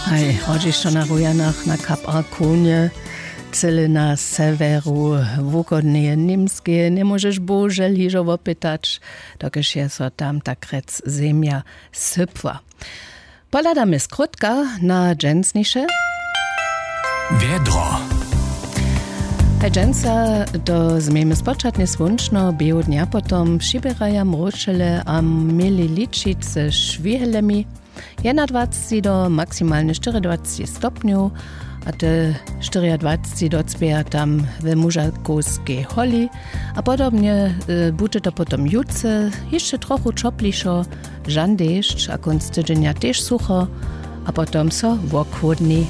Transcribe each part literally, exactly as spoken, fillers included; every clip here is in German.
Hej, chodzi na Rujanach na Kap Arkonie, cele na severu, wukodnie nimskie, nie możesz boże liżowo pytać, dokiż jest so tam tak rec ziemia sypła. Poladamy skrótka na dżęsnisze. Wiedro. Hej dżęsa do zmiemy spoczatnie słonczno, biu dnia potom przybieraja mruczele, a mieli liczyć ze szwihelemi. dwadzieścia do maksymalnie czterdzieści stopniów, a te czterdzieści docpieja tam w mużakowskiej holi, a podobnie y, bude to potom jutce, jeszcze trochę czoplišo, żan deszcz, a konc tydzienia też sucho, a potom so wokłodni.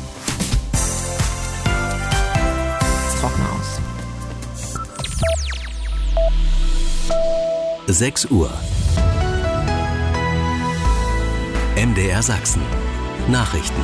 Trocken aus. sechs Uhr. M D R Sachsen. Nachrichten.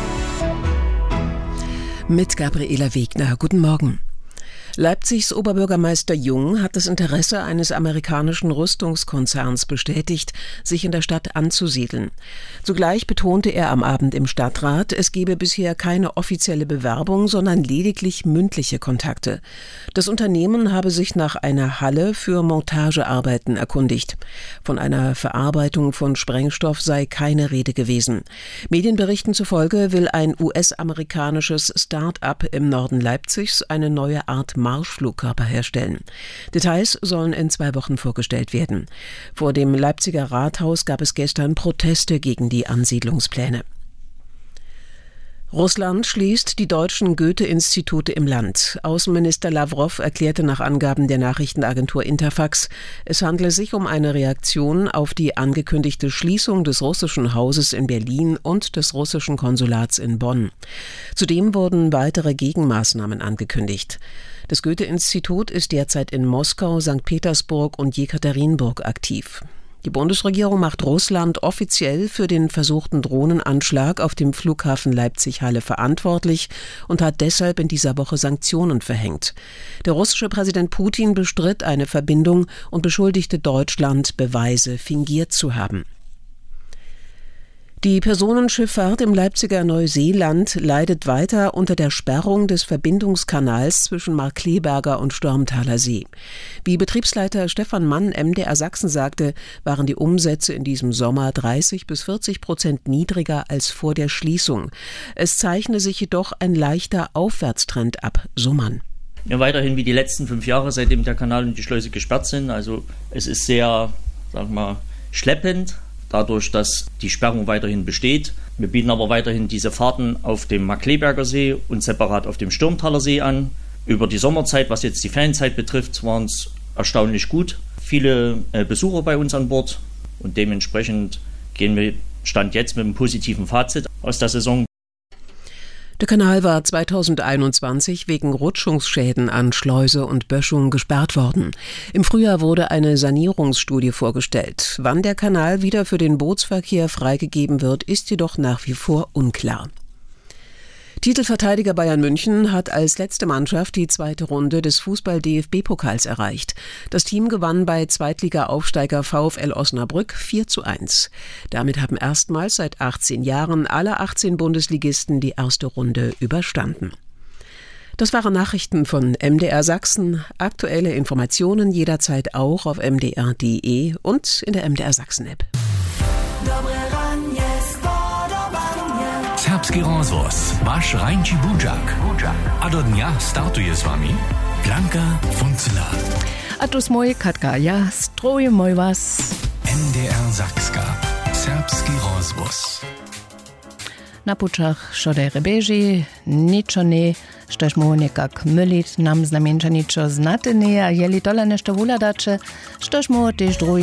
Mit Gabriela Wegner. Guten Morgen. Leipzigs Oberbürgermeister Jung hat das Interesse eines amerikanischen Rüstungskonzerns bestätigt, sich in der Stadt anzusiedeln. Zugleich betonte er am Abend im Stadtrat, es gebe bisher keine offizielle Bewerbung, sondern lediglich mündliche Kontakte. Das Unternehmen habe sich nach einer Halle für Montagearbeiten erkundigt. Von einer Verarbeitung von Sprengstoff sei keine Rede gewesen. Medienberichten zufolge will ein U S-amerikanisches Start-up im Norden Leipzigs eine neue Art Marschflugkörper herstellen. Details sollen in zwei Wochen vorgestellt werden. Vor dem Leipziger Rathaus gab es gestern Proteste gegen die Ansiedlungspläne. Russland schließt die deutschen Goethe-Institute im Land. Außenminister Lawrow erklärte nach Angaben der Nachrichtenagentur Interfax, es handle sich um eine Reaktion auf die angekündigte Schließung des russischen Hauses in Berlin und des russischen Konsulats in Bonn. Zudem wurden weitere Gegenmaßnahmen angekündigt. Das Goethe-Institut ist derzeit in Moskau, Sankt Petersburg und Jekaterinburg aktiv. Die Bundesregierung macht Russland offiziell für den versuchten Drohnenanschlag auf dem Flughafen Leipzig-Halle verantwortlich und hat deshalb in dieser Woche Sanktionen verhängt. Der russische Präsident Putin bestritt eine Verbindung und beschuldigte Deutschland, Beweise fingiert zu haben. Die Personenschifffahrt im Leipziger Neuseeland leidet weiter unter der Sperrung des Verbindungskanals zwischen Markkleeberger und Stormtaler See. Wie Betriebsleiter Stefan Mann M D R Sachsen sagte, waren die Umsätze in diesem Sommer dreißig bis vierzig Prozent niedriger als vor der Schließung. Es zeichne sich jedoch ein leichter Aufwärtstrend ab, so Mann. Ja, weiterhin wie die letzten fünf Jahre, seitdem der Kanal und die Schleuse gesperrt sind. Also es ist sehr, sagen wir mal, schleppend. Dadurch, dass die Sperrung weiterhin besteht. Wir bieten aber weiterhin diese Fahrten auf dem Markkleeberger See und separat auf dem Sturmtaler See an. Über die Sommerzeit, was jetzt die Ferienzeit betrifft, waren es erstaunlich gut. Viele äh, Besucher bei uns an Bord und dementsprechend gehen wir Stand jetzt mit einem positiven Fazit aus der Saison. Der Kanal war zweitausendeinundzwanzig wegen Rutschungsschäden an Schleuse und Böschung gesperrt worden. Im Frühjahr wurde eine Sanierungsstudie vorgestellt. Wann der Kanal wieder für den Bootsverkehr freigegeben wird, ist jedoch nach wie vor unklar. Titelverteidiger Bayern München hat als letzte Mannschaft die zweite Runde des Fußball-D F B-Pokals erreicht. Das Team gewann bei Zweitliga-Aufsteiger VfL Osnabrück vier zu eins. Damit haben erstmals seit achtzehn Jahren alle achtzehn Bundesligisten die erste Runde überstanden. Das waren Nachrichten von M D R Sachsen. Aktuelle Informationen jederzeit auch auf m d r punkt d e und in der M D R Sachsen-App. Serbski rozvoz, vaš Rajnči Budžak. A do dnia startuje s vami Blanka Funcelar. A tu smo Katka, ja stroju moj vas. M D R Sakska, serbski rozvoz. Na pučach šodere beži, ničo ne, štož mu nekak mylit, nam znamenča ničo znate ne, a jeli tola nešto vuladače, štož mu tež drugi